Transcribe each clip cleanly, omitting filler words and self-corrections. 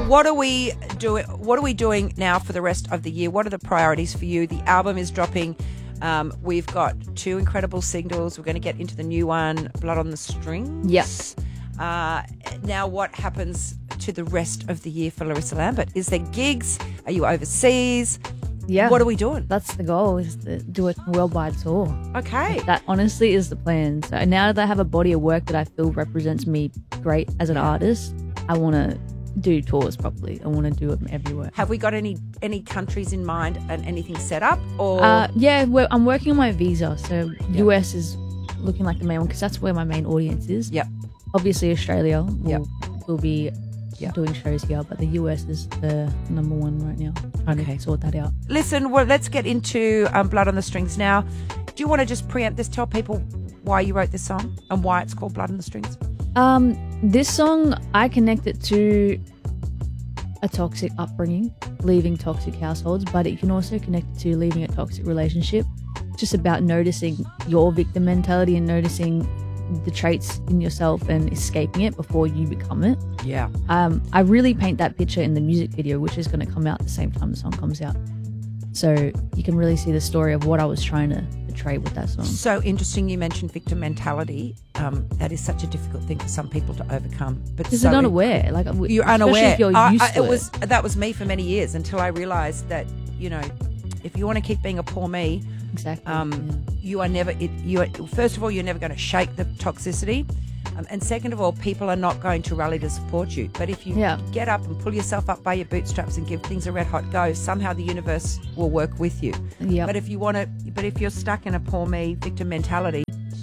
what are we doing? What are we doing now for the rest of the year? What are the priorities for you? The album is dropping. We've got 2 incredible singles. We're going to get into the new one, Blood on the Strings. Yes. Now, what happens to the rest of the year for Larissa Lambert? Is there gigs? Are you overseas? Yeah. What are we doing? That's the goal, is to do a worldwide tour. Okay. That honestly is the plan. So now that I have a body of work that I feel represents me great as an artist, I want to do tours properly. I want to do it everywhere. Have we got any countries in mind and anything set up? Or yeah, I'm working on my visa. So US is looking like the main one because that's where my main audience is. Yep. Obviously, Australia will be doing shows here, but the US is the number one right now. Trying to sort that out. Listen, well, let's get into Blood on the Strings now. Do you want to just preempt this? Tell people why you wrote this song and why it's called Blood on the Strings. This song, I connect it to a toxic upbringing, leaving toxic households, but it can also connect it to leaving a toxic relationship. It's just about noticing your victim mentality and noticing the traits in yourself and escaping it before you become it. Yeah. I really paint that picture in the music video, which is going to come out at the same time the song comes out. So you can really see the story of what I was trying to portray with that song. So interesting you mentioned victim mentality. That is such a difficult thing for some people to overcome. Because they're not aware. Like, you're unaware. If you're used to it. That was me for many years until I realised that, you know, if you want to keep being a poor me, you are never. First of all, you're never going to shake the toxicity, and second of all, people are not going to rally to support you. But if you get up and pull yourself up by your bootstraps and give things a red hot go, somehow the universe will work with you. Yep. But if you're stuck in a poor me victim mentality,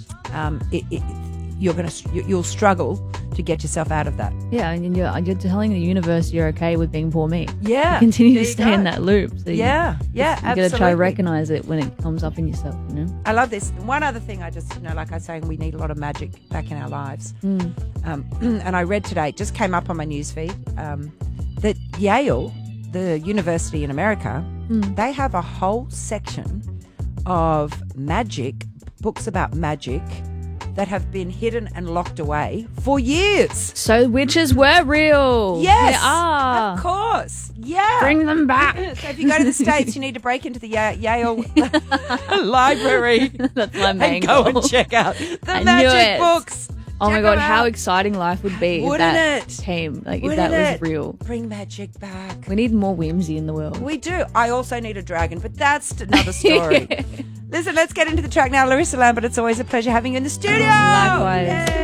you'll struggle to get yourself out of that. Yeah, and you're telling the universe you're okay with being poor me. Yeah, you continue to stay in that loop. So absolutely. You got to try to recognize it when it comes up in yourself. You know. I love this. One other thing, I just like I was saying, we need a lot of magic back in our lives. And I read today, it just came up on my newsfeed, that Yale, the university in America, they have a whole section of magic, books about magic, that have been hidden and locked away for years. So witches were real. Yes, they are. Of course. Yeah. Bring them back. So if you go to the States, you need to break into the Yale library. That's my main goal. Go and check out the magic books. Oh my God, how exciting life would be if that it? came, like Wouldn't if that it? was real. Bring magic back. We need more whimsy in the world. We do. I also need a dragon, but that's another story. Listen, let's get into the track now. Larissa Lambert, it's always a pleasure having you in the studio. Likewise. Yay.